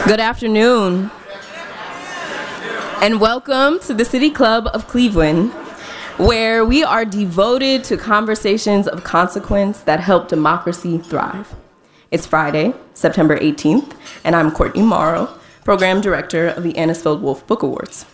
Good afternoon, and welcome to the City Club of Cleveland, where we are devoted to conversations of consequence that help democracy thrive. It's Friday, September 18th, and I'm Courtney Morrow, Program Director of the Anisfield Wolf Book Awards.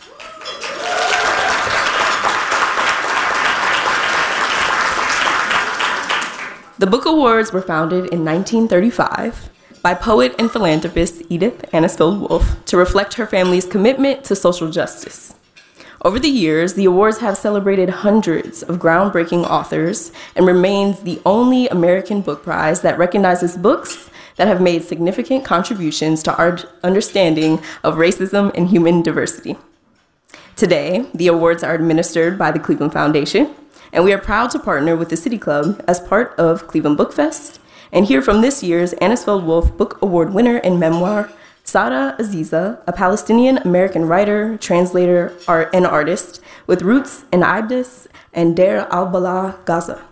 The Book Awards were founded in 1935 by poet and philanthropist Edith Anisfield Wolf to reflect her family's commitment to social justice. Over the years, the awards have celebrated hundreds of groundbreaking authors and remains the only American book prize that recognizes books that have made significant contributions to our understanding of racism and human diversity. Today, the awards are administered by the Cleveland Foundation, and we are proud to partner with the City Club as part of Cleveland Book Fest and hear from this year's Anisfield Wolf Book Award winner and memoir, Sada Aziza, a Palestinian-American writer, translator, and artist with roots in Iblis and Deir al-Balah, Gaza.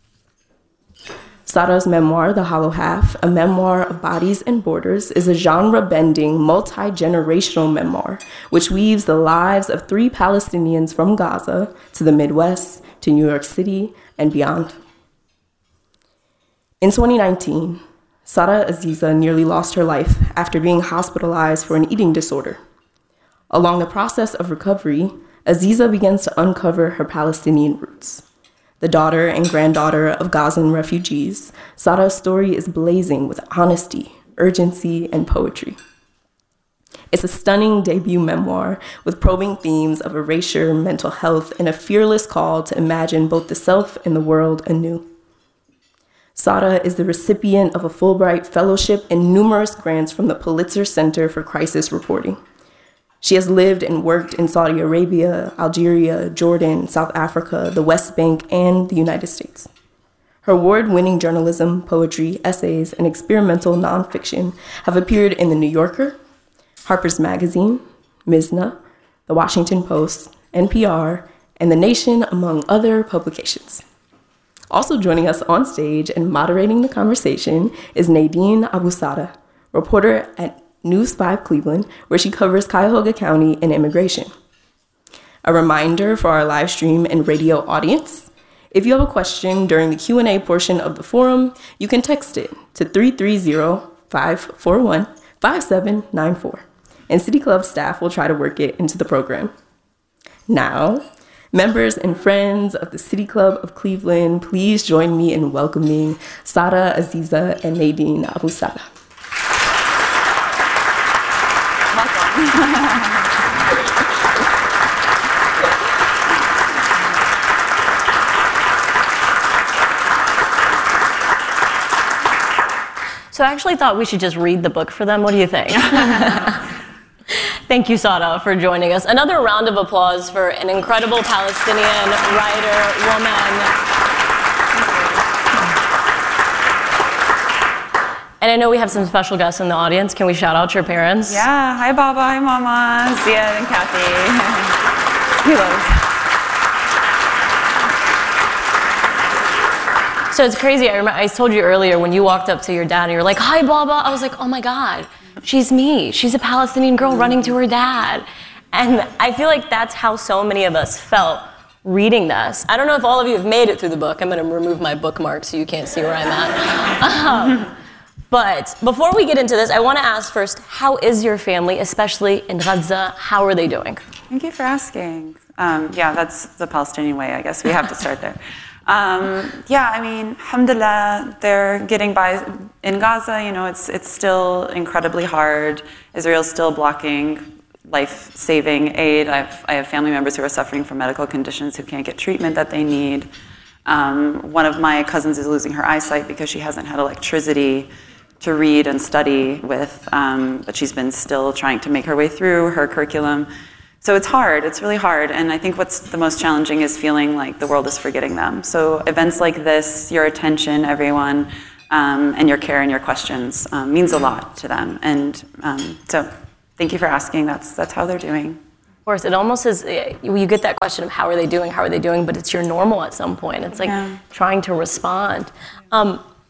Sada's memoir, The Hollow Half, a memoir of bodies and borders, is a genre-bending, multi-generational memoir which weaves the lives of 3 Palestinians from Gaza to the Midwest, to New York City, and beyond. In 2019, Sada Aziza nearly lost her life after being hospitalized for an eating disorder. Along the process of recovery, Aziza begins to uncover her Palestinian roots. The daughter and granddaughter of Gazan refugees, Sada's story is blazing with honesty, urgency, and poetry. It's a stunning debut memoir with probing themes of erasure, mental health, and a fearless call to imagine both the self and the world anew. Sada is the recipient of a Fulbright Fellowship and numerous grants from the Pulitzer Center for Crisis Reporting. She has lived and worked in Saudi Arabia, Algeria, Jordan, South Africa, the West Bank, and the United States. Her award-winning journalism, poetry, essays, and experimental nonfiction have appeared in The New Yorker, Harper's Magazine, Mizna, The Washington Post, NPR, and The Nation, among other publications. Also joining us on stage and moderating the conversation is Nadine Abusada, reporter at News 5 Cleveland, where she covers Cuyahoga County and immigration. A reminder for our live stream and radio audience, if you have a question during the Q&A portion of the forum, you can text it to 330-541-5794, and City Club staff will try to work it into the program. Now, members and friends of the City Club of Cleveland, please join me in welcoming Sada Aziza and Nadine Abusada. So I actually thought we should just read the book for them. What do you think? Thank you, Sada, for joining us. Another round of applause for an incredible Palestinian writer, woman. And I know we have some special guests in the audience. Can we shout out your parents? Yeah, hi Baba, hi Mama, Ziad and Kathy. So it's crazy. I told you earlier when you walked up to your dad and you were like, hi Baba. I was like, oh my God. She's me. She's a Palestinian girl running to her dad. And I feel like that's how so many of us felt reading this. I don't know if all of you have made it through the book. I'm going to remove my bookmark so you can't see where I'm at. But before we get into this, I want to ask first, how is your family, especially in Gaza? How are they doing? Thank you for asking. Yeah, that's the Palestinian way, I guess. We have to start there. Yeah, I mean, alhamdulillah, they're getting by in Gaza. You know, it's still incredibly hard. Israel's still blocking life-saving aid. I have family members who are suffering from medical conditions who can't get treatment that they need. One of my cousins is losing her eyesight because she hasn't had electricity to read and study with, but she's been still trying to make her way through her curriculum. So it's hard, it's really hard, and I think what's the most challenging is feeling like the world is forgetting them. So events like this, your attention, everyone, and your care and your questions means a lot to them. And so thank you for asking, that's how they're doing. Of course, it almost is, you get that question of how are they doing, but it's your normal at some point. It's like trying to respond.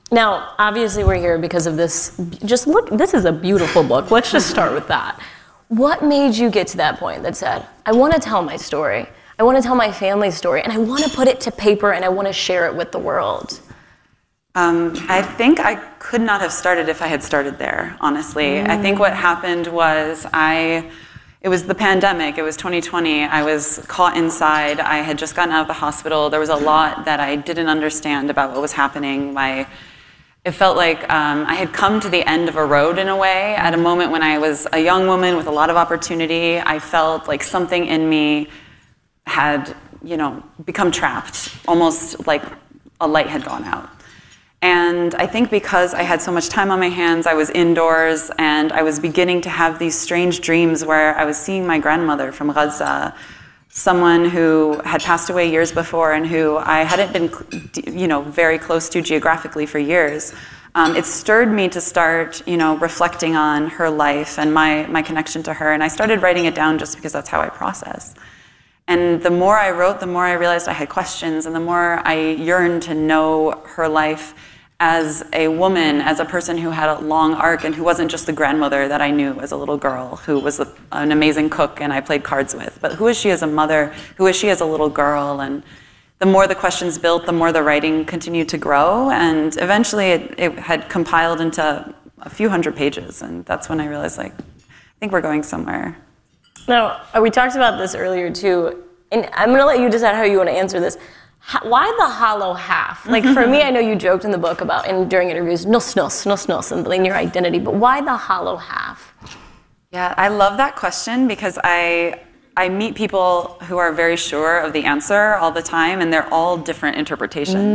Now, obviously we're here because of this. Just look, this is a beautiful book. Let's just start with that. What made you get to that point that said, I want to tell my story, I want to tell my family's story, and I want to put it to paper and I want to share it with the world? I think I could not have started if I had started there, honestly. I think what happened was it was the pandemic, it was 2020, I was caught inside, I had just gotten out of the hospital, there was a lot that I didn't understand about what was happening. It felt like I had come to the end of a road in a way. At a moment when I was a young woman with a lot of opportunity, I felt like something in me had, become trapped, almost like a light had gone out. And I think because I had so much time on my hands, I was indoors, and I was beginning to have these strange dreams where I was seeing my grandmother from Gaza, someone who had passed away years before and who I hadn't been, very close to geographically for years. It stirred me to start, reflecting on her life and my connection to her. And I started writing it down just because that's how I process. And the more I wrote, the more I realized I had questions, and the more I yearned to know her life as a woman, as a person who had a long arc and who wasn't just the grandmother that I knew as a little girl, who was an amazing cook and I played cards with. But who is she as a mother? Who is she as a little girl? And the more the questions built, the more the writing continued to grow. And eventually it had compiled into a few hundred pages. And that's when I realized, I think we're going somewhere. Now, we talked about this earlier too, and I'm going to let you decide how you want to answer this. Why the hollow half? Like, for me, I know you joked in the book about, and during interviews, nus, and blaming your identity, but why the hollow half? Yeah, I love that question because I meet people who are very sure of the answer all the time, and they're all different interpretations.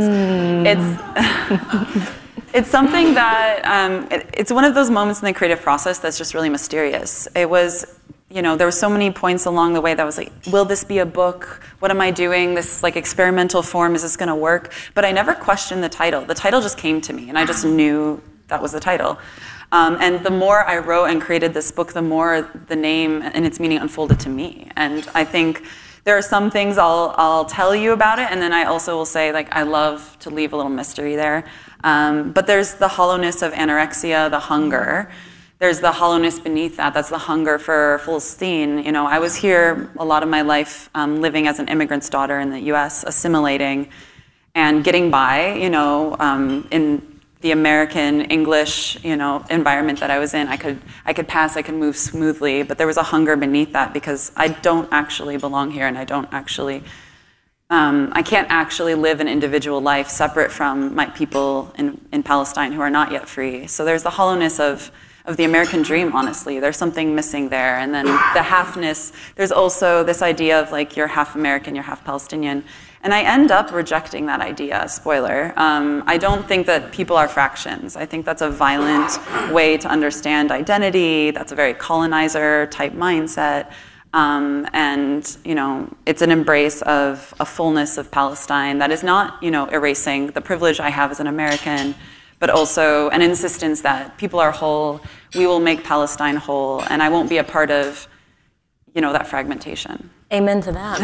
It's something that, it's one of those moments in the creative process that's just really mysterious. It was, there were so many points along the way that I was like, will this be a book? What am I doing? This experimental form, is this gonna work? But I never questioned the title. The title just came to me and I just knew that was the title. And the more I wrote and created this book, the more the name and its meaning unfolded to me. And I think there are some things I'll tell you about it, and then I also will say, I love to leave a little mystery there. But there's the hollowness of anorexia, the hunger. There's the hollowness beneath that. That's the hunger for Palestine. I was here a lot of my life living as an immigrant's daughter in the US, assimilating and getting by, in the American English, environment that I was in. I could pass, I could move smoothly, but there was a hunger beneath that because I don't actually belong here, and I don't actually, I can't actually live an individual life separate from my people in Palestine who are not yet free. So there's the hollowness of the American dream, honestly. There's something missing there. And then the halfness, there's also this idea of you're half American, you're half Palestinian. And I end up rejecting that idea, spoiler. I don't think that people are fractions. I think that's a violent way to understand identity. That's a very colonizer type mindset. And it's an embrace of a fullness of Palestine that is not, erasing the privilege I have as an American, but also an insistence that people are whole, we will make Palestine whole, and I won't be a part of, that fragmentation. Amen to that.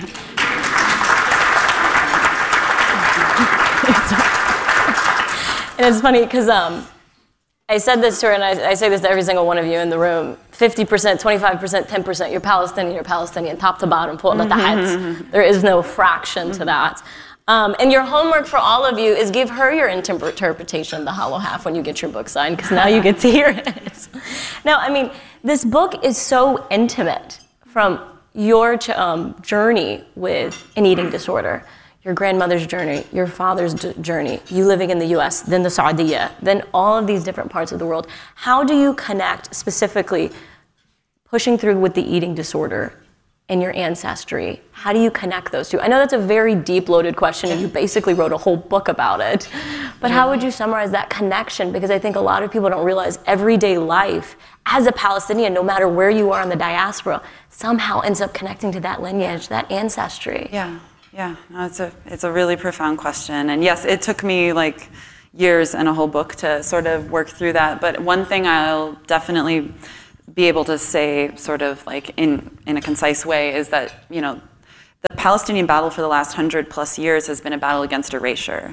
And it's funny because I said this to her, and I say this to every single one of you in the room, 50%, 25%, 10%, you're Palestinian, top to bottom, pull out the hats. There is no fraction to that. And your homework for all of you is give her your interpretation of the hollow half when you get your book signed, because now you get to hear it. Now, this book is so intimate, from your journey with an eating disorder, your grandmother's journey, your father's journey, you living in the US, then the Saudiya, then all of these different parts of the world. How do you connect specifically pushing through with the eating disorder and your ancestry? How do you connect those two? I know that's a very deep, loaded question, and you basically wrote a whole book about it. But how would you summarize that connection? Because I think a lot of people don't realize everyday life as a Palestinian, no matter where you are in the diaspora, somehow ends up connecting to that lineage, that ancestry. Yeah, no, it's a really profound question. And yes, it took me years and a whole book to sort of work through that. But one thing I'll definitely be able to say sort of in a concise way is that, the Palestinian battle for the last 100+ years has been a battle against erasure.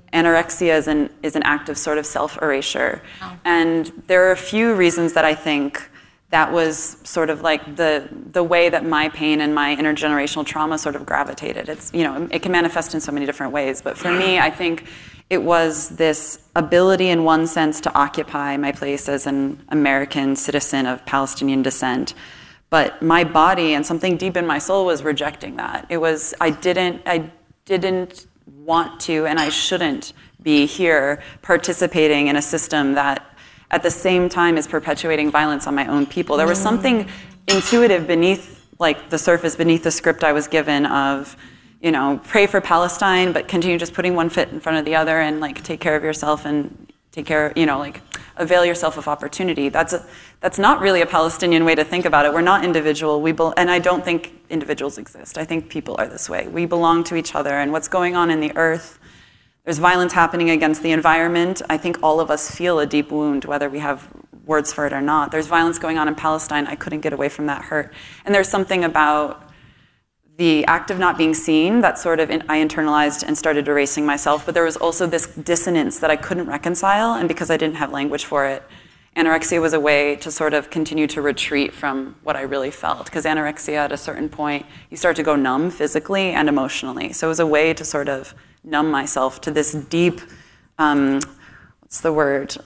anorexia is an act of sort of self-erasure. Wow. And there are a few reasons that I think that was sort of like the way that my pain and my intergenerational trauma sort of gravitated. It's, it can manifest in so many different ways, but for me, I think it was this ability in one sense to occupy my place as an American citizen of Palestinian descent. But my body and something deep in my soul was rejecting that. It was, I didn't want to, and I shouldn't be here participating in a system that at the same time is perpetuating violence on my own people. There was something intuitive beneath, like the surface, beneath the script I was given of, pray for Palestine, but continue just putting one foot in front of the other and like take care of yourself and take care, avail yourself of opportunity. That's not really a Palestinian way to think about it. We're not individual. And I don't think individuals exist. I think people are this way. We belong to each other, and what's going on in the earth, there's violence happening against the environment. I think all of us feel a deep wound, whether we have words for it or not. There's violence going on in Palestine. I couldn't get away from that hurt. And there's something about the act of not being seen that sort of I internalized and started erasing myself. But there was also this dissonance that I couldn't reconcile, and because I didn't have language for it, anorexia was a way to sort of continue to retreat from what I really felt. Because anorexia, at a certain point, you start to go numb physically and emotionally. So it was a way to sort of numb myself to this deep, what's the word?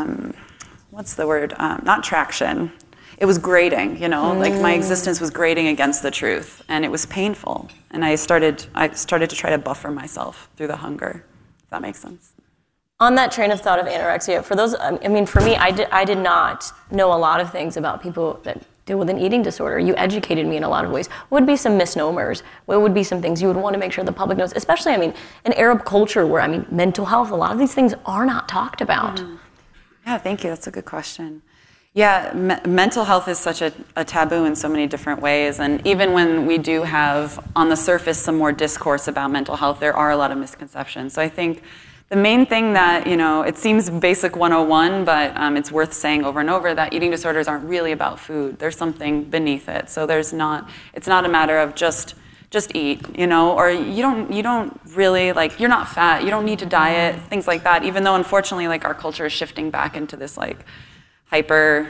Not traction. It was grating, like my existence was grating against the truth, and it was painful. And I started to try to buffer myself through the hunger, if that makes sense. On that train of thought of anorexia, for me, I did not know a lot of things about people that deal with an eating disorder. You educated me in a lot of ways. What would be some misnomers? What would be some things you would want to make sure the public knows? Especially, in Arab culture where, mental health, a lot of these things are not talked about. Mm-hmm. Yeah, thank you. That's a good question. Yeah, mental health is such a taboo in so many different ways. And even when we do have, on the surface, some more discourse about mental health, there are a lot of misconceptions. So I think the main thing that, it seems basic 101, but it's worth saying over and over that eating disorders aren't really about food. There's something beneath it. So it's not a matter of just eat, or you don't really, you're not fat, you don't need to diet, things like that, even though unfortunately, our culture is shifting back into this, hyper,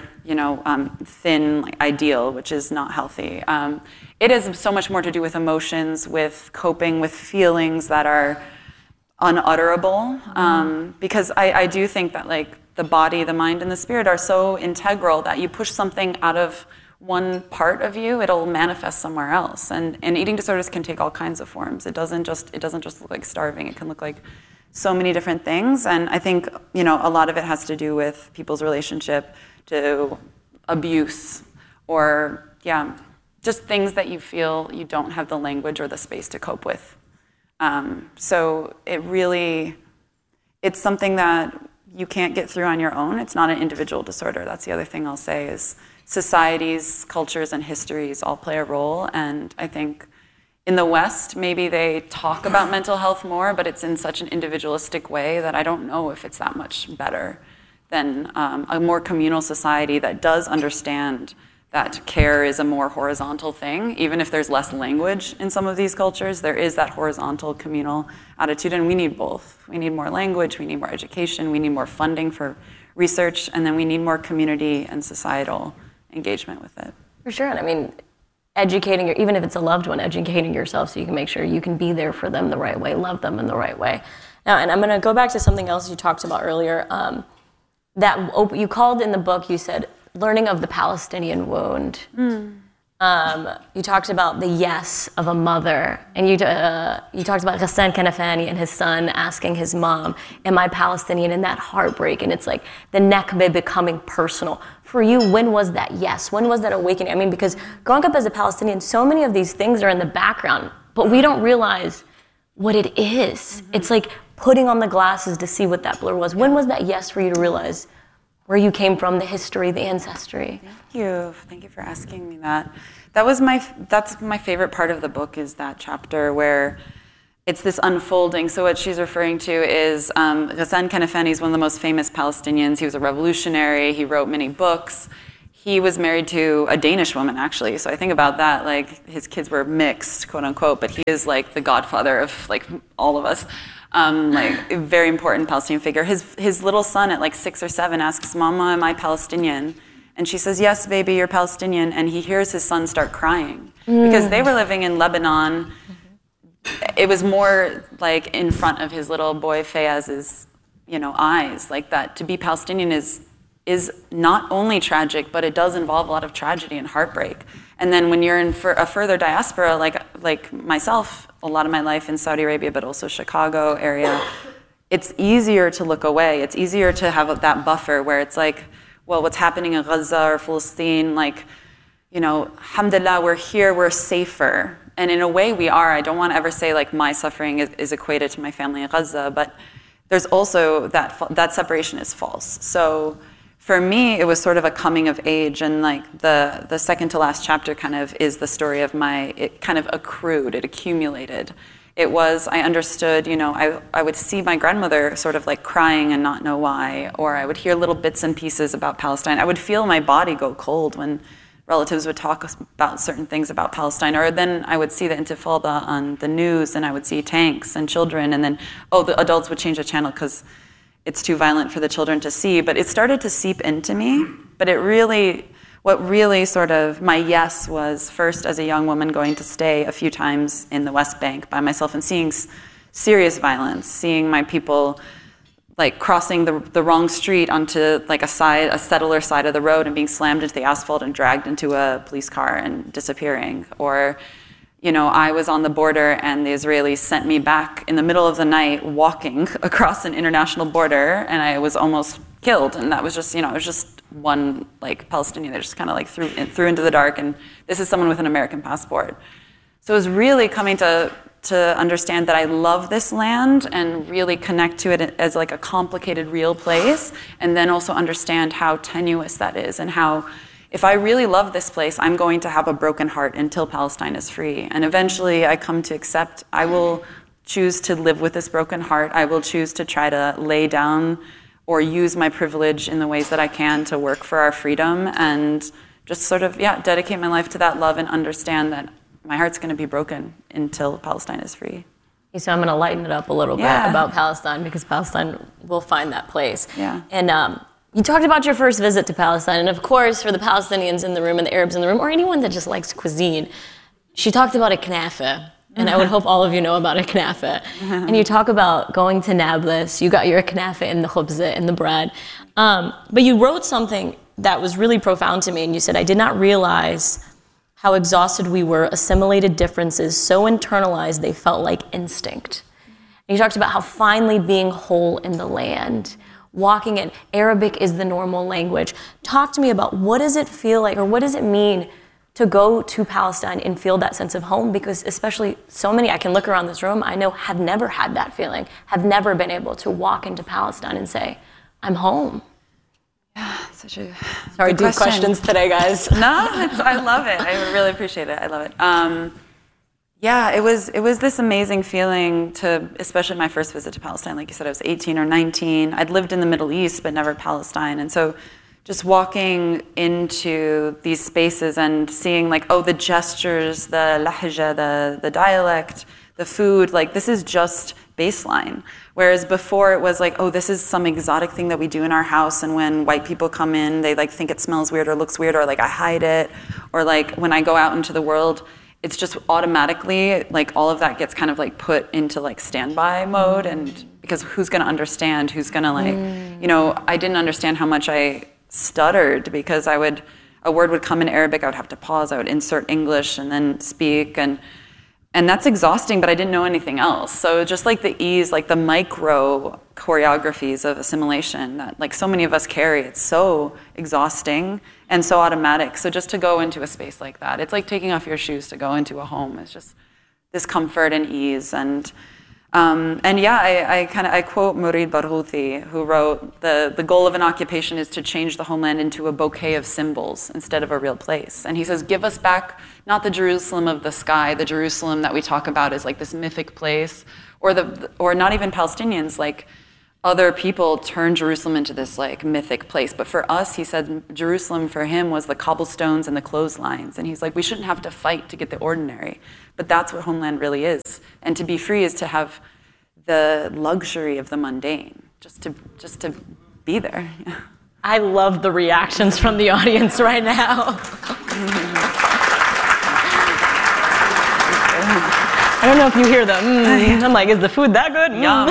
thin ideal, which is not healthy. It has so much more to do with emotions, with coping with feelings that are unutterable, because I do think that the body, the mind, and the spirit are so integral that you push something out of one part of you, it'll manifest somewhere else. And eating disorders can take all kinds of forms. It doesn't just look like starving. It can look like so many different things. And I think a lot of it has to do with people's relationship to abuse, or just things that you feel you don't have the language or the space to cope with. So it's something that you can't get through on your own. It's not an individual disorder. That's the other thing I'll say is societies, cultures, and histories all play a role. And I think in the West, maybe they talk about mental health more, but it's in such an individualistic way that I don't know if it's that much better than a more communal society that does understand that care is a more horizontal thing. Even if there's less language in some of these cultures, there is that horizontal communal attitude, and we need both. We need more language, we need more education, we need more funding for research, and then we need more community and societal engagement with it. For sure, and educating, even if it's a loved one, educating yourself so you can make sure you can be there for them the right way, love them in the right way. Now, and I'm gonna go back to something else you talked about earlier, that you called in the book, you said, learning of the Palestinian wound. You talked about the yes of a mother, and you talked about Ghassan Kanafani and his son asking his mom, am I Palestinian, and that heartbreak, and it's like the Nakba becoming personal. For you, when was that yes? When was that awakening? Because growing up as a Palestinian, so many of these things are in the background, but we don't realize what it is. Mm-hmm. It's like putting on the glasses to see what that blur was. When was that yes for you to realize where you came from, the history, the ancestry? Thank you for asking me that. That's my favorite part of the book, is that chapter where it's this unfolding. So what she's referring to is Ghassan Kanafani is one of the most famous Palestinians. He was a revolutionary. He wrote many books. He was married to a Danish woman, actually. So I think about that, his kids were mixed, quote unquote, but he is the godfather of all of us. like a very important Palestinian figure. His little son at like 6 or 7 asks, "Mama, am I Palestinian?" And she says, "Yes, baby, you're Palestinian." And he hears his son start crying because they were living in Lebanon. It was more like in front of his little boy Fayaz's, eyes, like that. To be Palestinian is not only tragic, but it does involve a lot of tragedy and heartbreak. And then when you're in a further diaspora, like myself, a lot of my life in Saudi Arabia, but also Chicago area, it's easier to look away. It's easier to have that buffer where it's like, well, what's happening in Gaza or Palestine, like, alhamdulillah, we're here, we're safer. And in a way we are. I don't want to ever say like my suffering is equated to my family in Gaza, but there's also that separation is false. So for me, it was sort of a coming of age, and like the second to last chapter kind of is the story of it kind of accrued, it accumulated. It was, I understood, I would see my grandmother sort of like crying and not know why, or I would hear little bits and pieces about Palestine. I would feel my body go cold when relatives would talk about certain things about Palestine, or then I would see the Intifada on the news, and I would see tanks and children, and then, the adults would change the channel because it's too violent for the children to see. But it started to seep into me, but what really sort of, my yes was first as a young woman going to stay a few times in the West Bank by myself and seeing serious violence, seeing my people like crossing the wrong street onto like a settler side of the road and being slammed into the asphalt and dragged into a police car and disappearing. Or, I was on the border and the Israelis sent me back in the middle of the night walking across an international border, and I was almost killed. And that was just, it was just one like Palestinian that just kind of like threw into the dark, and this is someone with an American passport. So it was really coming to understand that I love this land and really connect to it as like a complicated, real place, and then also understand how tenuous that is, and how if I really love this place, I'm going to have a broken heart until Palestine is free. And eventually I come to accept, I will choose to live with this broken heart. I will choose to try to lay down or use my privilege in the ways that I can to work for our freedom, and just sort of, dedicate my life to that love and understand that my heart's going to be broken until Palestine is free. So I'm going to lighten it up a little bit about Palestine, because Palestine will find that place. Yeah. And you talked about your first visit to Palestine, and of course, for the Palestinians in the room and the Arabs in the room, or anyone that just likes cuisine, she talked about a knafa. And I would hope all of you know about a knafa. And you talk about going to Nablus, you got your knafa in the khubza, in the bread. But you wrote something that was really profound to me, and you said, "I did not realize how exhausted we were, assimilated differences so internalized they felt like instinct." And you talked about how finally being whole in the land, walking in, Arabic is the normal language. Talk to me about what does it feel like, or what does it mean to go to Palestine and feel that sense of home? Because especially so many, I can look around this room, I know have never had that feeling, have never been able to walk into Palestine and say, I'm home. Yeah, such a Sorry, deep questions today, guys. No, I love it. I really appreciate it. I love it. It was this amazing feeling to, especially my first visit to Palestine. Like you said, I was 18 or 19. I'd lived in the Middle East, but never Palestine. And so just walking into these spaces and seeing like, the gestures, the lahja, the dialect, the food, like this is just baseline. Whereas before it was like, this is some exotic thing that we do in our house, and when white people come in, they like think it smells weird or looks weird, or like I hide it, or like when I go out into the world, it's just automatically like all of that gets kind of like put into like standby mode, and because who's gonna understand, who's gonna like, I didn't understand how much I stuttered, because a word would come in Arabic, I would have to pause, I would insert English and then speak, and that's exhausting, but I didn't know anything else. So just like the ease, like the micro choreographies of assimilation that like so many of us carry, it's so exhausting and so automatic. So just to go into a space like that, it's like taking off your shoes to go into a home. It's just this comfort and ease. I quote Murid Barghouti, who wrote, the goal of an occupation is to change the homeland into a bouquet of symbols instead of a real place. And he says, give us back not the Jerusalem of the sky, the Jerusalem that we talk about as like this mythic place, or not even Palestinians, like other people turn Jerusalem into this like mythic place. But for us, he said, Jerusalem for him was the cobblestones and the clotheslines. And he's like, we shouldn't have to fight to get the ordinary. But that's what homeland really is. And to be free is to have the luxury of the mundane, just to be there. I love the reactions from the audience right now. I don't know if you hear them. I'm like, is the food that good? Yum.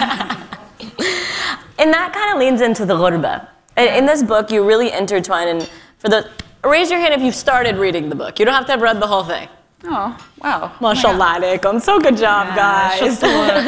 And that kind of leans into the ghurba. In this book, you really intertwine, and raise your hand if you've started reading the book. You don't have to have read the whole thing. Oh, wow. MashaAllah alaikum. So good job, guys.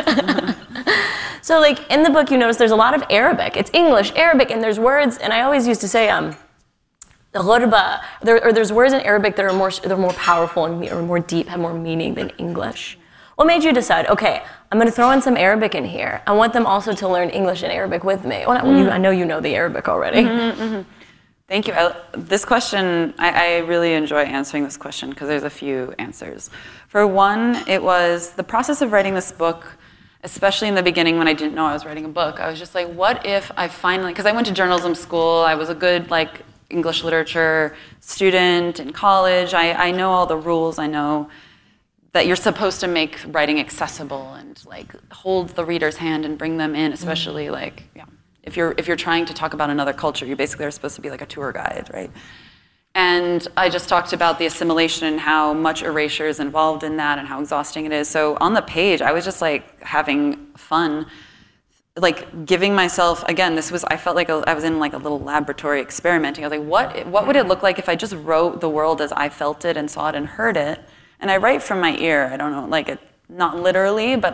So like in the book, you notice there's a lot of Arabic. It's English, Arabic, and there's words, and I always used to say, the ghurba, there's words in Arabic that are more powerful and or more deep, have more meaning than English. What made you decide, okay, I'm going to throw in some Arabic in here. I want them also to learn English and Arabic with me. Well, I know you know the Arabic already. Thank you. This question, I really enjoy answering this question because there's a few answers. For one, it was the process of writing this book, especially in the beginning when I didn't know I was writing a book. I was just like, what if I finally, because I went to journalism school, I was a good English literature student in college. I know all the rules. I know that you're supposed to make writing accessible and hold the reader's hand and bring them in, especially if you're trying to talk about another culture, you basically are supposed to be like a tour guide, right? And I just talked about the assimilation and how much erasure is involved in that and how exhausting it is. So on the page, I was just having fun, giving myself, again, I felt like I was in a little laboratory experimenting. I was like, what would it look like if I just wrote the world as I felt it and saw it and heard it? And I write from my ear. I don't know, not literally, but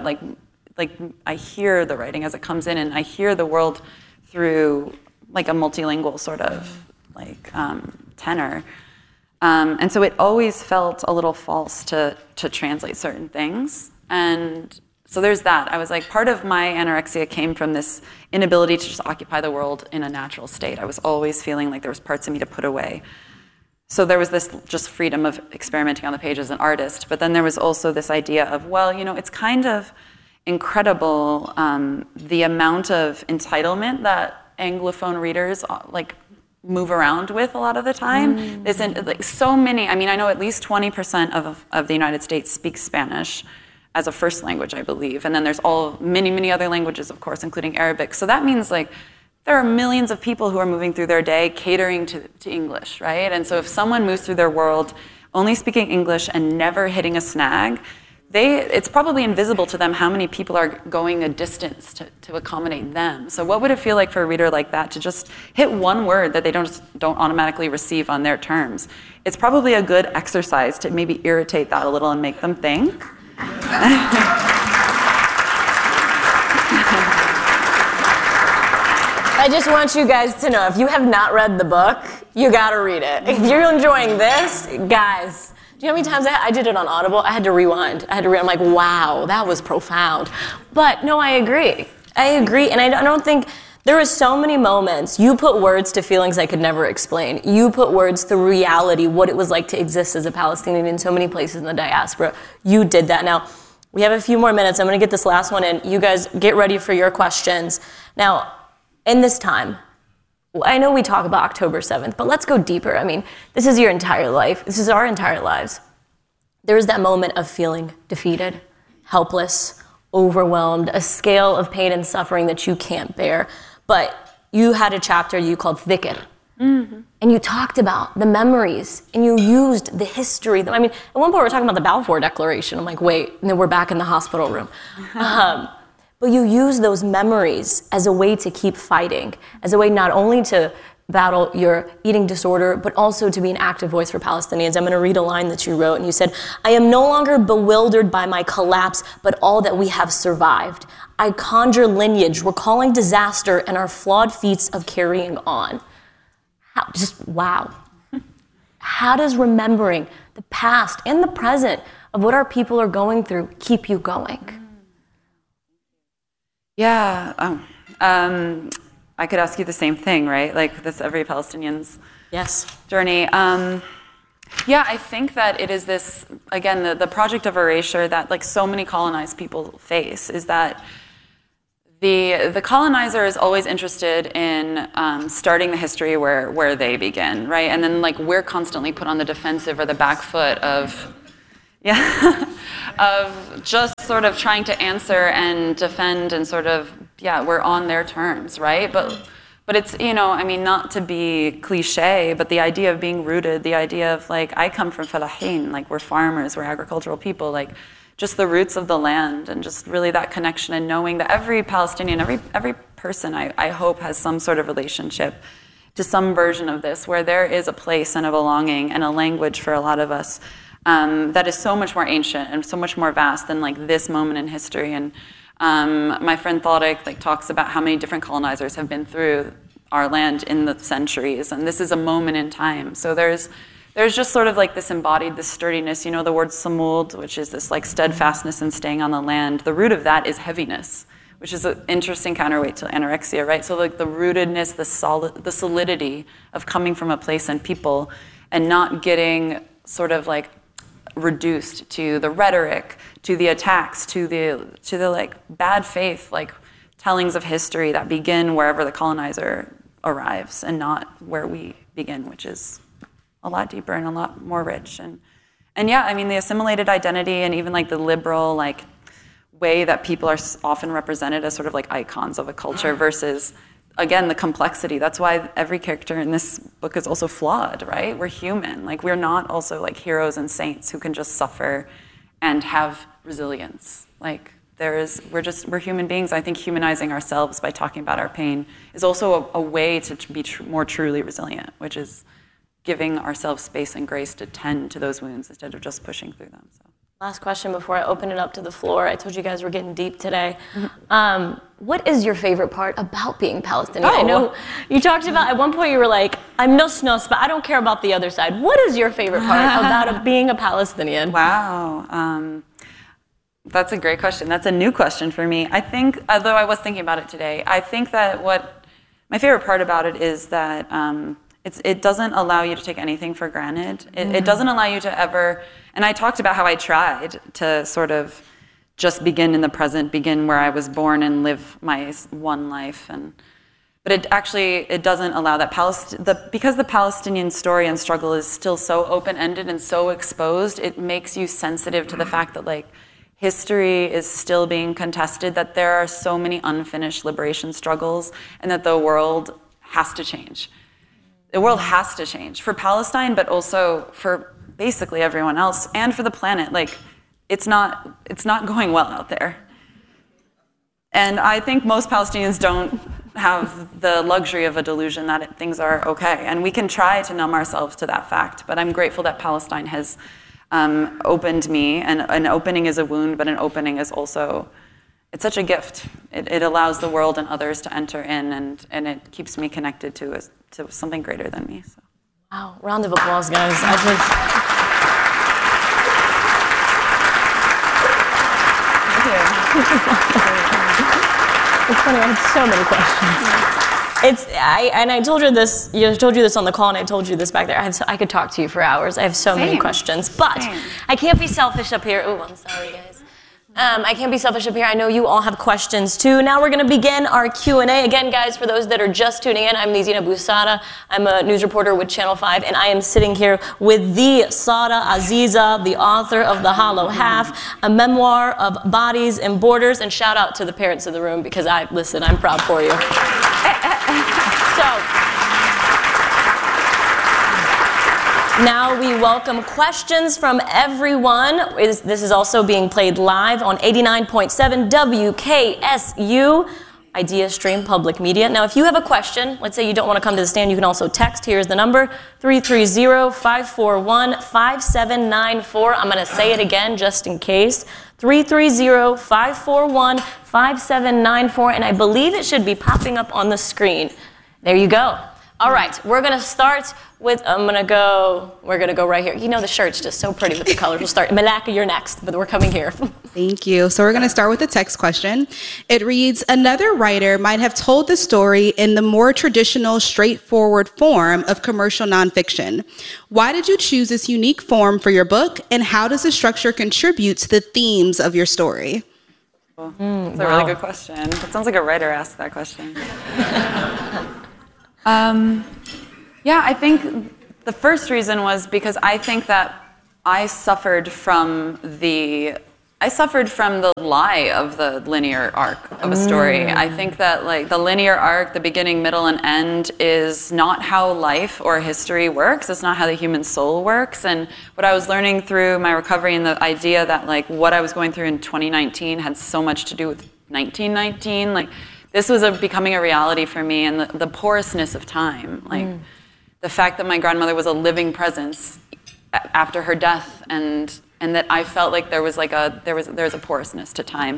I hear the writing as it comes in, and I hear the world through a multilingual sort of tenor. And so it always felt a little false to translate certain things. And so there's that. I was part of my anorexia came from this inability to just occupy the world in a natural state. I was always feeling like there was parts of me to put away. So there was this just freedom of experimenting on the page as an artist. But then there was also this idea of, it's kind of incredible the amount of entitlement that Anglophone readers move around with a lot of the time. So many, I know at least 20% of the United States speak Spanish as a first language, I believe. And then there's many other languages, of course, including Arabic. So that means there are millions of people who are moving through their day catering to English, right? And so if someone moves through their world only speaking English and never hitting a snag, it's probably invisible to them how many people are going a distance to accommodate them. So what would it feel like for a reader like that to just hit one word that they don't automatically receive on their terms? It's probably a good exercise to maybe irritate that a little and make them think. I just want you guys to know, if you have not read the book, you gotta read it. If you're enjoying this, guys, do you know how many times I did it on Audible? I had to rewind. I'm like, wow, that was profound. But no, I agree. And I don't think, there were so many moments, you put words to feelings I could never explain. You put words to reality, what it was like to exist as a Palestinian in so many places in the diaspora. You did that. Now, we have a few more minutes. I'm gonna get this last one in. You guys get ready for your questions. Now, in this time, I know we talk about October 7th, but let's go deeper. This is your entire life. This is our entire lives. There was that moment of feeling defeated, helpless, overwhelmed, a scale of pain and suffering that you can't bear. But you had a chapter you called Dhikr. Mm-hmm. And you talked about the memories, and you used the history. At one point we were talking about the Balfour Declaration. I'm like, wait, and then we're back in the hospital room. But you use those memories as a way to keep fighting, as a way not only to battle your eating disorder, but also to be an active voice for Palestinians. I'm going to read a line that you wrote, and you said, I am no longer bewildered by my collapse, but all that we have survived. I conjure lineage, recalling disaster, and our flawed feats of carrying on. Wow. How does remembering the past and the present of what our people are going through keep you going? Yeah, I could ask you the same thing, right? That's every Palestinian's journey. Yeah, I think that it is this, again, the project of erasure that so many colonized people face is that the colonizer is always interested in starting the history where they begin, right? And then we're constantly put on the defensive or the back foot of of just sort of trying to answer and defend and sort of, we're on their terms, right? But it's, I mean, not to be cliche, but the idea of being rooted, the idea of like, I come from Falahin, like we're farmers, we're agricultural people, like just the roots of the land and just really that connection and knowing that every Palestinian, every person I hope has some sort of relationship to some version of this where there is a place and a belonging and a language for a lot of us that is so much more ancient and so much more vast than like this moment in history. And my friend Tariq like talks about how many different colonizers have been through our land in the centuries, and this is a moment in time. So there's just sort of like this embodied, this sturdiness. The word samud, which is this like steadfastness and staying on the land. The root of that is heaviness, which is an interesting counterweight to anorexia, right? So like the rootedness, the solidity of coming from a place and people, and not getting sort of like reduced to the rhetoric, to the attacks, to the like bad faith, like tellings of history that begin wherever the colonizer arrives and not where we begin, which is a lot deeper and a lot more rich. And yeah, I mean, the assimilated identity and even like the liberal like way that people are often represented as sort of like icons of a culture versus, again, the complexity. That's why every character in this book is also flawed, right? We're human. Like we're not also like heroes and saints who can just suffer and have resilience. Like we're human beings. I think humanizing ourselves by talking about our pain is also a way to be more truly resilient, which is giving ourselves space and grace to tend to those wounds instead of just pushing through them. So. Last question before I open it up to the floor. I told you guys we're getting deep today. What is your favorite part about being Palestinian? I know you talked about, at one point you were like, I'm nus, but I don't care about the other side. What is your favorite part about being a Palestinian? Wow. That's a great question. That's a new question for me. I think, although I was thinking about it today, I think that what my favorite part about it is that it doesn't allow you to take anything for granted. It doesn't allow you to ever, and I talked about how I tried to sort of just begin in the present, begin where I was born and live my one life. But it doesn't allow that. Because the Palestinian story and struggle is still so open-ended and so exposed, it makes you sensitive to the fact that like history is still being contested, that there are so many unfinished liberation struggles, and that the world has to change. The world has to change for Palestine, but also for basically everyone else and for the planet. Like, it's not going well out there. And I think most Palestinians don't have the luxury of a delusion that things are okay. And we can try to numb ourselves to that fact, but I'm grateful that Palestine has opened me, and an opening is a wound, but an opening is also, it's such a gift. It allows the world and others to enter in, and it keeps me connected to something greater than me. So. Wow, round of applause, guys. It's funny, I had so many questions. I told you this. I told you this on the call, and I told you this back there. I could talk to you for hours. I have so many questions, but I can't be selfish up here. Oh, I'm sorry, guys. I can't be selfish up here. I know you all have questions too. Now we're going to begin our Q&A. Again, guys, for those that are just tuning in, I'm Nizina Busara. I'm a news reporter with Channel 5, and I am sitting here with the Sara Aziza, the author of The Hollow Half, a memoir of bodies and borders. And shout out to the parents of the room, because I'm proud for you. Now we welcome questions from everyone. This is also being played live on 89.7 WKSU, Idea Stream Public Media. Now, if you have a question, let's say you don't want to come to the stand, you can also text. Here's the number, 330-541-5794. I'm going to say it again just in case. 330-541-5794, and I believe it should be popping up on the screen. There you go. All right, we're going to start with, we're going to go right here. You know, the shirt's just so pretty with the colors. We'll start. Malaka, you're next, but we're coming here. Thank you. So we're going to start with the text question. It reads, another writer might have told the story in the more traditional, straightforward form of commercial nonfiction. Why did you choose this unique form for your book, and how does the structure contribute to the themes of your story? That's a really good question. It sounds like a writer asked that question. Yeah, I think the first reason was because I think that I suffered from the I suffered from the lie of the linear arc of a story. I think that like the linear arc, the beginning, middle, and end is not how life or history works. It's not how the human soul works. And what I was learning through my recovery and the idea that like what I was going through in 2019 had so much to do with 1919, like this was becoming a reality for me, and the porousness of time, like the fact that my grandmother was a living presence after her death, and that I felt like there was a porousness to time.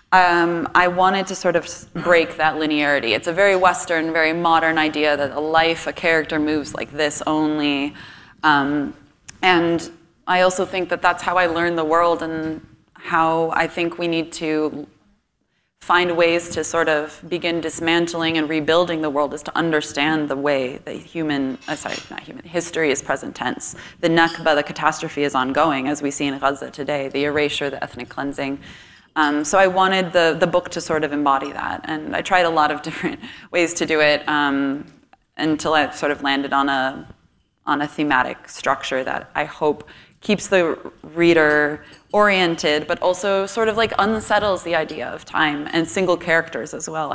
I wanted to sort of break that linearity. It's a very Western, very modern idea that a character moves like this only. And I also think that that's how I learn the world, and how I think we need to find ways to sort of begin dismantling and rebuilding the world is to understand the way that history is present tense. The Nakba, the catastrophe, is ongoing, as we see in Gaza today, the erasure, the ethnic cleansing. So I wanted the book to sort of embody that, and I tried a lot of different ways to do it until I sort of landed on a thematic structure that I hope keeps the reader oriented, but also sort of like unsettles the idea of time and single characters as well.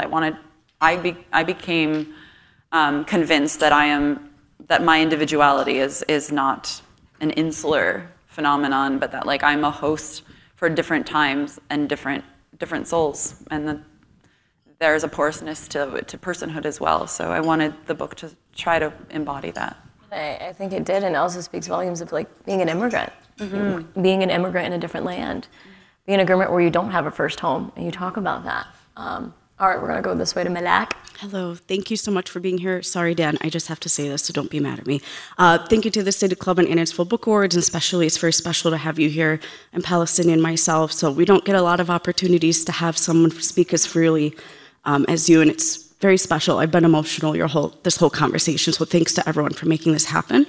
I became convinced that my individuality is not an insular phenomenon, but that like I'm a host for different times and different souls, and that there's a porousness to personhood as well. So I wanted the book to try to embody that. I think it did, and it also speaks volumes of like being an immigrant, being an immigrant in a different land, being an immigrant where you don't have a first home, and you talk about that. All right, we're gonna go this way to Malak. Hello, thank you so much for being here. Sorry, Dan, I just have to say this, so don't be mad at me. Thank you to the Stated Club and Annisful Book Awards, and especially it's very special to have you here. I'm Palestinian myself, so we don't get a lot of opportunities to have someone speak as freely as you, and it's very special. I've been emotional this whole conversation, so thanks to everyone for making this happen.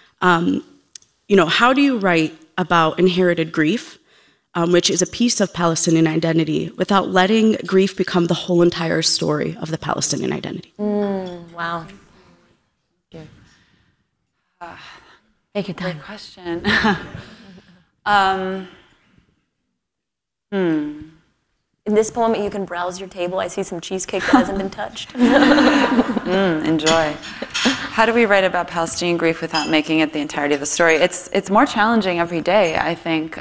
How do you write about inherited grief, which is a piece of Palestinian identity, without letting grief become the whole entire story of the Palestinian identity? Wow. Take your time. Great question. In this moment, you can browse your table. I see some cheesecake that hasn't been touched. Enjoy. How do we write about Palestinian grief without making it the entirety of the story? It's more challenging every day, I think.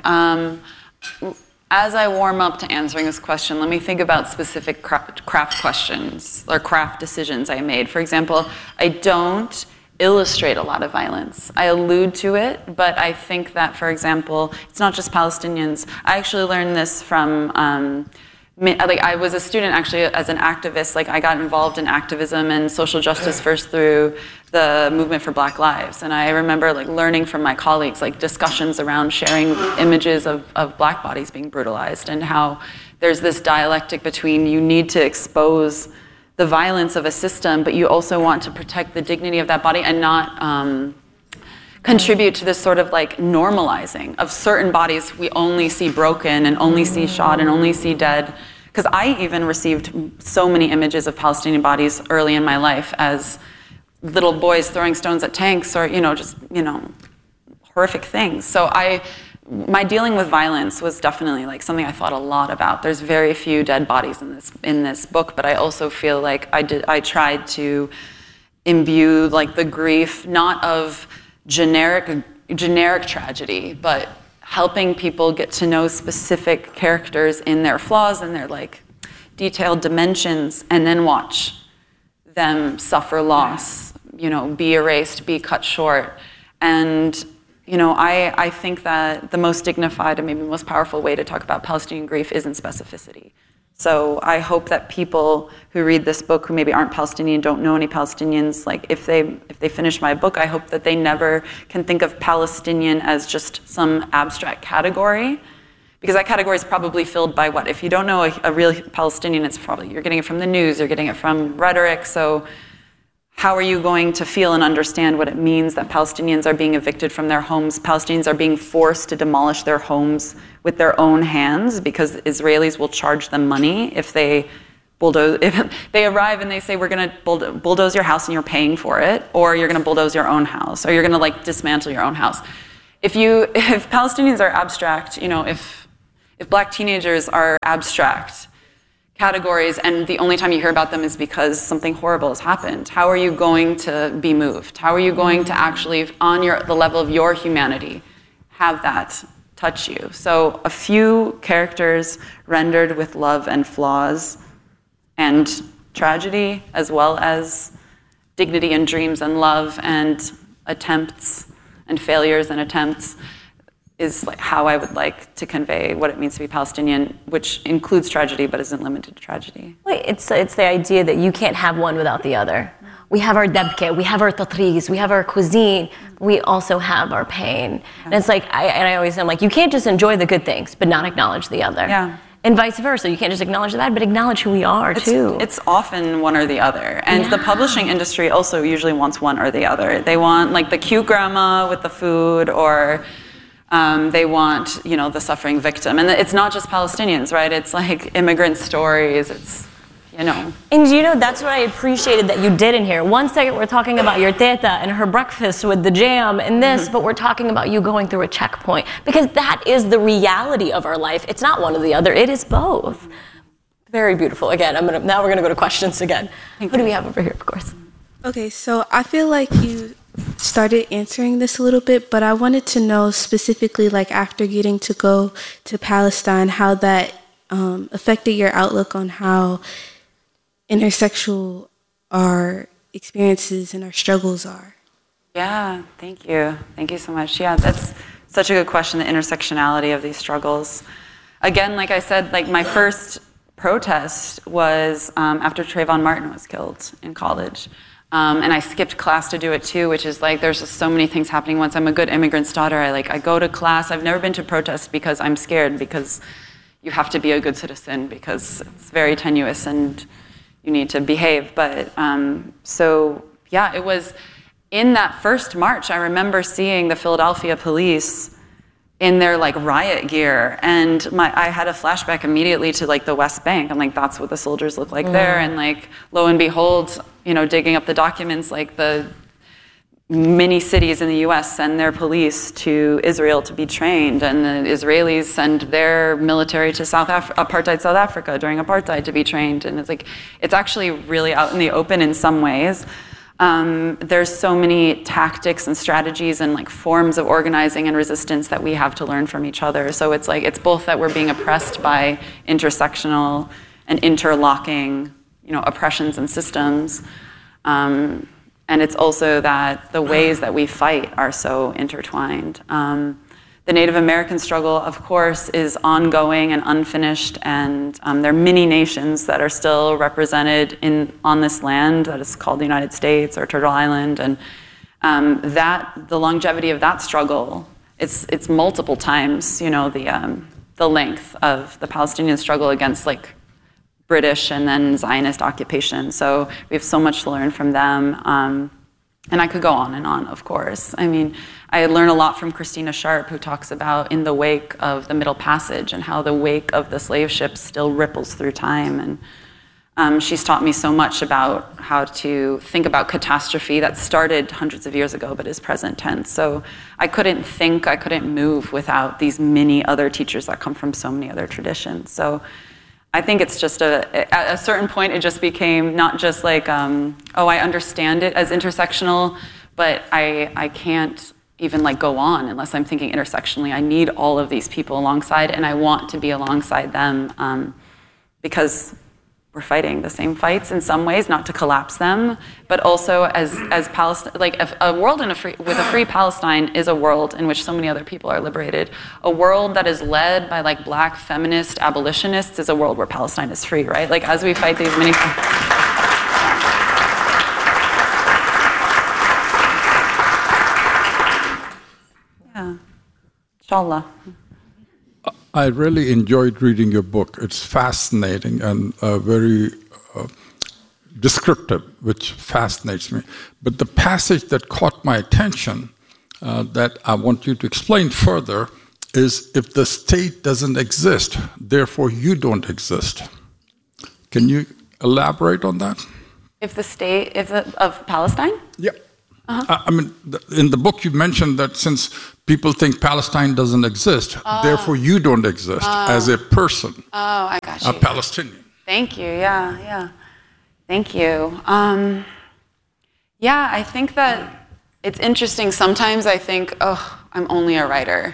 As I warm up to answering this question, let me think about specific craft questions or craft decisions I made. For example, I don't illustrate a lot of violence. I allude to it, but I think that, for example, it's not just Palestinians. I actually learned this from I was a student actually as an activist. Like I got involved in activism and social justice first through the movement for Black Lives. And I remember like learning from my colleagues, like discussions around sharing images of Black bodies being brutalized, and how there's this dialectic between you need to expose the violence of a system, but you also want to protect the dignity of that body and not contribute to this sort of like normalizing of certain bodies we only see broken and only see shot and only see dead. Because I even received so many images of Palestinian bodies early in my life as little boys throwing stones at tanks, or horrific things. So my dealing with violence was definitely like something I thought a lot about. There's very few dead bodies in this book, but I also feel like I tried to imbue like the grief not of generic tragedy, but helping people get to know specific characters in their flaws and their like detailed dimensions, and then watch them suffer loss, be erased, be cut short. And I think that the most dignified and maybe most powerful way to talk about Palestinian grief is in specificity. So I hope that people who read this book who maybe aren't Palestinian, don't know any Palestinians, like if they finish my book, I hope that they never can think of Palestinian as just some abstract category, because that category is probably filled by what? If you don't know a real Palestinian, it's probably, you're getting it from the news, you're getting it from rhetoric. So how are you going to feel and understand what it means that Palestinians are being evicted from their homes? Palestinians are being forced to demolish their homes with their own hands because Israelis will charge them money if they arrive and they say, we're going to bulldoze your house and you're paying for it, or you're going to bulldoze your own house, or you're going to dismantle your own house. If Palestinians are abstract, if if black teenagers are abstract categories and the only time you hear about them is because something horrible has happened, how are you going to be moved? How are you going to actually, on the level of your humanity, have that touch you? So a few characters rendered with love and flaws and tragedy, as well as dignity and dreams and love and attempts and failures and attempts, is like how I would like to convey what it means to be Palestinian, which includes tragedy but isn't limited to tragedy. It's the idea that you can't have one without the other. We have our debke, we have our tatriz, we have our cuisine, we also have our pain. And it's like, I always am like, you can't just enjoy the good things but not acknowledge the other. Yeah. And vice versa, you can't just acknowledge the bad but acknowledge who we are too. It's often one or the other. And the publishing industry also usually wants one or the other. They want like the cute grandma with the food, or they want, the suffering victim. And it's not just Palestinians, right? It's like immigrant stories. It's, And that's what I appreciated that you did in here. One second we're talking about your teta and her breakfast with the jam and this, but we're talking about you going through a checkpoint. Because that is the reality of our life. It's not one or the other, it is both. Very beautiful. Again, now we're gonna go to questions again. Who do we have over here, of course? Okay, so I feel like you started answering this a little bit, but I wanted to know specifically, like after getting to go to Palestine, how that affected your outlook on how intersexual our experiences and our struggles are. Yeah, thank you. Thank you so much. Yeah, that's such a good question, the intersectionality of these struggles. Again, like I said, like my first protest was after Trayvon Martin was killed in college. And I skipped class to do it too, which is like, there's just so many things happening. Once I'm a good immigrant's daughter, I go to class. I've never been to protest because I'm scared, because you have to be a good citizen, because it's very tenuous and you need to behave. But so yeah, it was in that first march, I remember seeing the Philadelphia police in their like riot gear, and I had a flashback immediately to like the West Bank. I'm like, that's what the soldiers look like there. And like, lo and behold, digging up the documents, like the many cities in the US send their police to Israel to be trained, and the Israelis send their military to apartheid South Africa during apartheid to be trained. And it's actually really out in the open in some ways. There's so many tactics and strategies and like forms of organizing and resistance that we have to learn from each other. So it's like, it's both that we're being oppressed by intersectional and interlocking, oppressions and systems. And it's also that the ways that we fight are so intertwined. The Native American struggle, of course, is ongoing and unfinished, and there are many nations that are still represented on this land that is called the United States or Turtle Island, and the longevity of that struggle, it's multiple times, the length of the Palestinian struggle against like British and then Zionist occupation. So we have so much to learn from them. And I could go on and on, of course. I mean, I learned a lot from Christina Sharp, who talks about in the wake of the Middle Passage and how the wake of the slave ships still ripples through time. And she's taught me so much about how to think about catastrophe that started hundreds of years ago but is present tense. So I couldn't move without these many other teachers that come from so many other traditions. So I think it's just at a certain point, it just became not just like, I understand it as intersectional, but I can't even like go on unless I'm thinking intersectionally. I need all of these people alongside, and I want to be alongside them because we're fighting the same fights in some ways, not to collapse them, but also as Palestine, like a world with a free Palestine is a world in which so many other people are liberated. A world that is led by like black feminist abolitionists is a world where Palestine is free, right? Like as we fight these many. Yeah, inshallah. I really enjoyed reading your book. It's fascinating and very descriptive, which fascinates me. But the passage that caught my attention that I want you to explain further is, if the state doesn't exist, therefore you don't exist. Can you elaborate on that? If the state of Palestine? Yeah. I mean, in the book you mentioned that since people think Palestine doesn't exist, therefore you don't exist as a person. Oh, I got you. A Palestinian. Thank you. Yeah. Thank you. Yeah, I think that it's interesting. Sometimes I think, oh, I'm only a writer.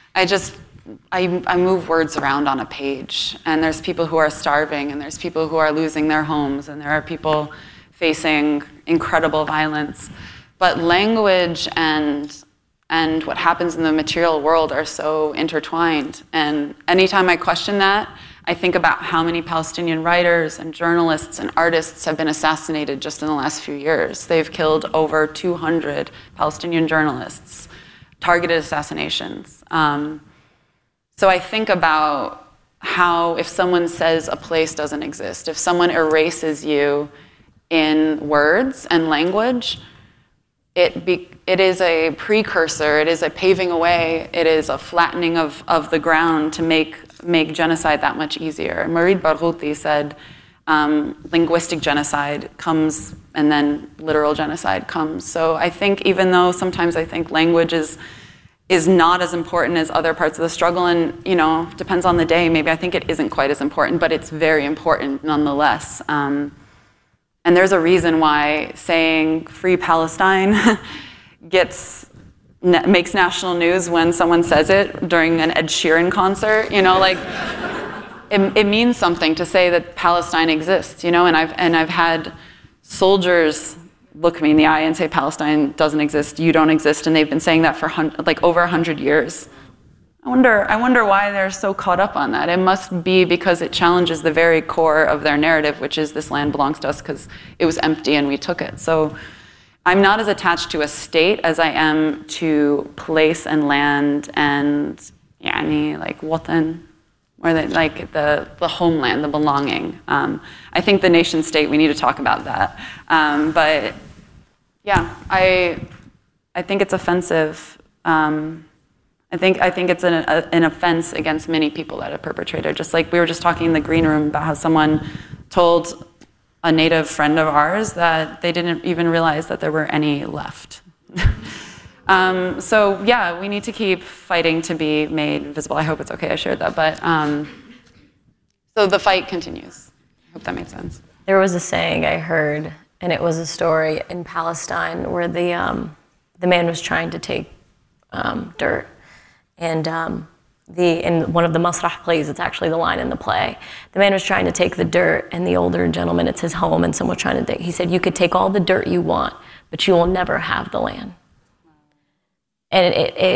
I move words around on a page, and there's people who are starving, and there's people who are losing their homes, and there are people facing incredible violence. But language and what happens in the material world are so intertwined. And anytime I question that, I think about how many Palestinian writers and journalists and artists have been assassinated just in the last few years. They've killed over 200 Palestinian journalists, targeted assassinations. So I think about how if someone says a place doesn't exist, if someone erases you in words and language, it is a precursor, it is a paving away, it is a flattening of the ground to make genocide that much easier. Mourid Barghouti said linguistic genocide comes and then literal genocide comes. So I think even though sometimes I think language is not as important as other parts of the struggle, and depends on the day, maybe I think it isn't quite as important, but it's very important nonetheless. And there's a reason why saying Free Palestine makes national news when someone says it during an Ed Sheeran concert. It means something to say that Palestine exists. And I've had soldiers look me in the eye and say Palestine doesn't exist, you don't exist, and they've been saying that for over 100 years. I wonder why they're so caught up on that. It must be because it challenges the very core of their narrative, which is this land belongs to us because it was empty and we took it. So I'm not as attached to a state as I am to place and land and watan, or the homeland, the belonging. I think the nation state, we need to talk about that. But yeah, I think it's offensive. I think it's an offense against many people that are perpetrated. Just like we were just talking in the green room about how someone told a native friend of ours that they didn't even realize that there were any left. So yeah, we need to keep fighting to be made visible. I hope it's okay I shared that, but so the fight continues. I hope that made sense. There was a saying I heard, and it was a story in Palestine where the man was trying to take dirt. And in one of the Masrah plays, it's actually the line in the play. The man was trying to take the dirt, and the older gentleman, it's his home, and someone was trying to dig. He said, you could take all the dirt you want, but you will never have the land. And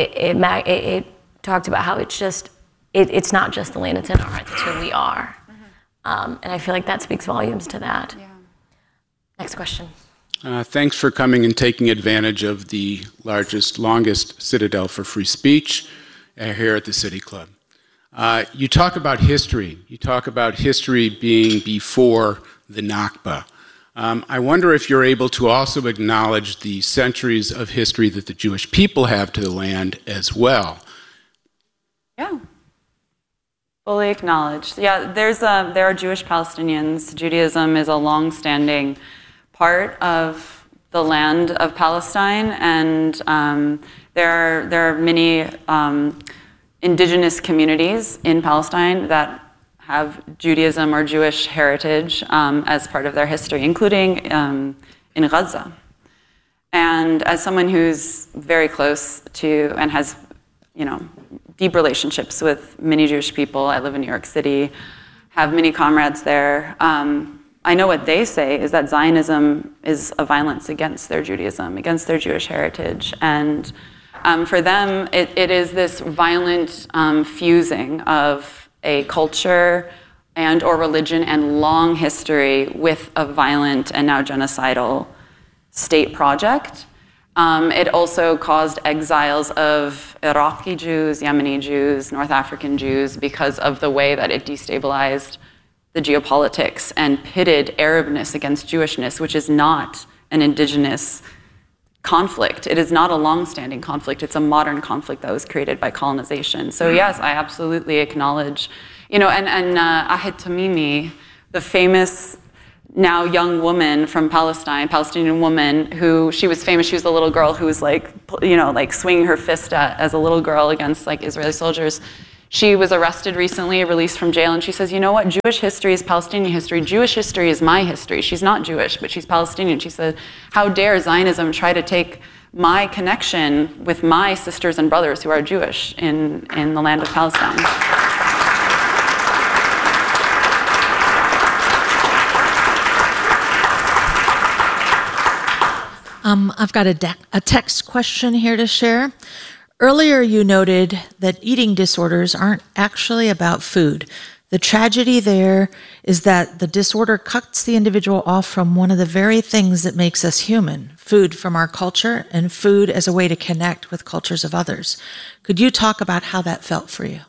it talked about how it's not just the land, it's in our hearts, it's who we are. And I feel like that speaks volumes to that. Yeah. Next question. Thanks for coming and taking advantage of the longest citadel for free speech here at the City Club. You talk about history. You talk about history being before the Nakba. I wonder if you're able to also acknowledge the centuries of history that the Jewish people have to the land as well. Yeah. Fully acknowledged. Yeah, there are Jewish Palestinians. Judaism is a long-standing part of the land of Palestine, and there are many indigenous communities in Palestine that have Judaism or Jewish heritage as part of their history, including in Gaza. And as someone who's very close to and has, deep relationships with many Jewish people, I live in New York City, have many comrades there. I know what they say is that Zionism is a violence against their Judaism, against their Jewish heritage. And for them, it is this violent fusing of a culture and or religion and long history with a violent and now genocidal state project. It also caused exiles of Iraqi Jews, Yemeni Jews, North African Jews because of the way that it destabilized the geopolitics and pitted Arabness against Jewishness, which is not an indigenous conflict. It is not a long-standing conflict. It's a modern conflict that was created by colonization. So yes, I absolutely acknowledge, and Ahid Tamimi, the famous now young woman from Palestine, Palestinian woman, who she was famous. She was the little girl who was like, you know, like swinging her fist as a little girl against like Israeli soldiers. She was arrested recently, released from jail, and she says, you know what, Jewish history is Palestinian history. Jewish history is my history. She's not Jewish, but she's Palestinian. She said, how dare Zionism try to take my connection with my sisters and brothers who are Jewish in the land of Palestine. I've got a text question here to share. Earlier, you noted that eating disorders aren't actually about food. The tragedy there is that the disorder cuts the individual off from one of the very things that makes us human, food from our culture and food as a way to connect with cultures of others. Could you talk about how that felt for you?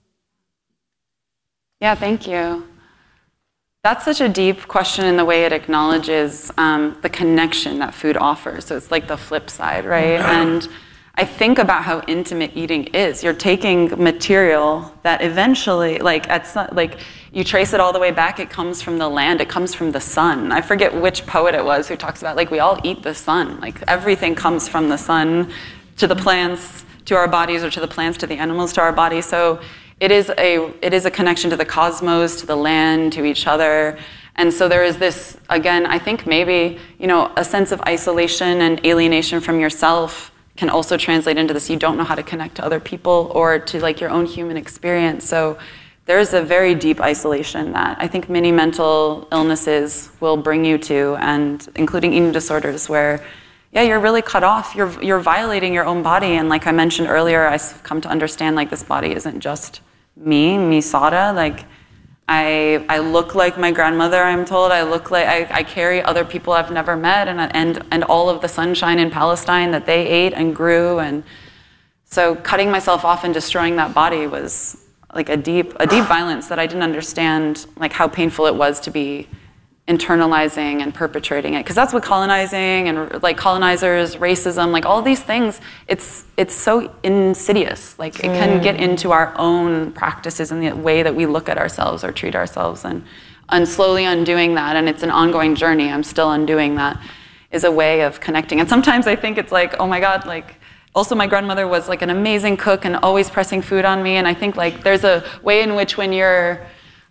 Yeah, thank you. That's such a deep question in the way it acknowledges the connection that food offers. So it's like the flip side, right? And I think about how intimate eating is. You're taking material that eventually, like you trace it all the way back, it comes from the land, it comes from the sun. I forget which poet it was who talks about, like, we all eat the sun. Like, everything comes from the sun to the plants, to our bodies, or to the plants, to the animals, to our bodies. So it is a connection to the cosmos, to the land, to each other. And so there is this, again, I think maybe, you know, a sense of isolation and alienation from yourself can also translate into this. You don't know how to connect to other people or to like your own human experience. So there's a very deep isolation that I think many mental illnesses will bring you to, and including eating disorders, where, yeah, you're really cut off. You're violating your own body. And like I mentioned earlier, I've come to understand like this body isn't just me, Sada. Like I look like my grandmother, I'm told. I carry other people I've never met, and all of the sunshine in Palestine that they ate and grew. And so cutting myself off and destroying that body was like a deep violence that I didn't understand, like how painful it was to be internalizing and perpetrating it. Because that's what colonizing and like colonizers, racism, like all these things, it's so insidious. Like it can get into our own practices and the way that we look at ourselves or treat ourselves, and slowly undoing that, and it's an ongoing journey, I'm still undoing that, is a way of connecting. And sometimes I think it's like, oh my God, like, also my grandmother was like an amazing cook and always pressing food on me, and I think like there's a way in which when you're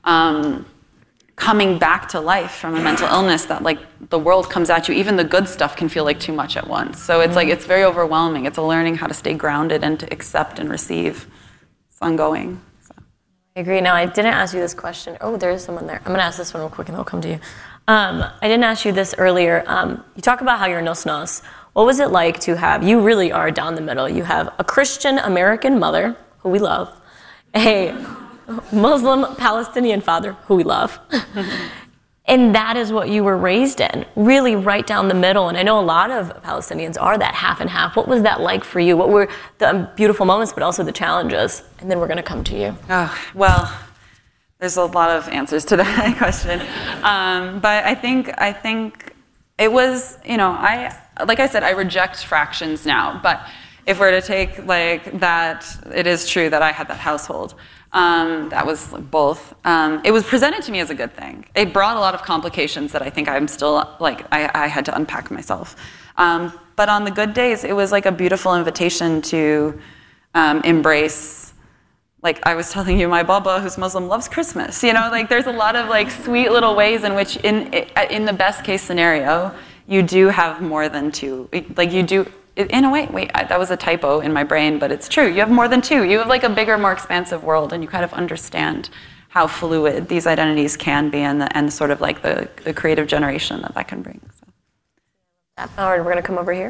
coming back to life from a mental illness, that like the world comes at you, even the good stuff can feel like too much at once. So it's like, it's very overwhelming. It's a learning how to stay grounded and to accept and receive. It's ongoing. So. I agree. Now, I didn't ask you this question. Oh, there is someone there. I'm going to ask this one real quick and they'll come to you. I didn't ask you this earlier. You talk about how you're nos. What was it like to have, you really are down the middle. You have a Christian American mother, who we love, a Muslim Palestinian father, who we love. And that is what you were raised in, really right down the middle. And I know a lot of Palestinians are that half and half. What was that like for you? What were the beautiful moments, but also the challenges? And then we're going to come to you. Oh, well, there's a lot of answers to that question. But I think it was, you know, like I said, I reject fractions now. But if we're to take like that, it is true that I had that household. That was both. It was presented to me as a good thing. It brought a lot of complications that I think I'm still, like, I had to unpack myself. But on the good days, it was like a beautiful invitation to embrace, like I was telling you, my Baba, who's Muslim, loves Christmas. You know, like there's a lot of like sweet little ways in which in the best case scenario, you do have more than two. Like you do, in a way, that was a typo in my brain, but it's true. You have more than two. You have like a bigger, more expansive world, and you kind of understand how fluid these identities can be, and sort of like the creative generation that can bring. So. All right, we're going to come over here.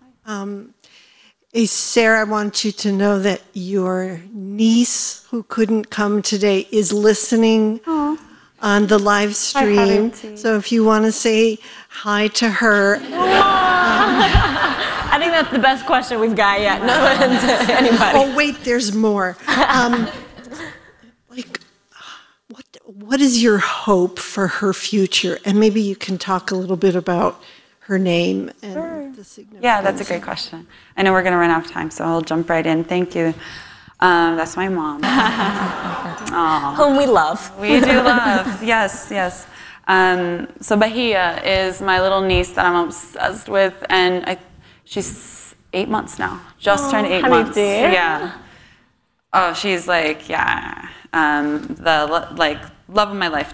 Sarah, I want you to know that your niece, who couldn't come today, is listening on the live stream. So if you want to say hi to her. I think that's the best question we've got yet. No one to anybody. Oh, wait, there's more. What is your hope for her future? And maybe you can talk a little bit about her name and the significance. Yeah, that's a great question. I know we're going to run out of time, so I'll jump right in. Thank you. That's my mom. Whom we love. We do love. Yes, yes. So Bahia is my little niece that I'm obsessed with, and she's 8 months now. Just turned 8 months. Yeah. Oh, she's like, the love of my life.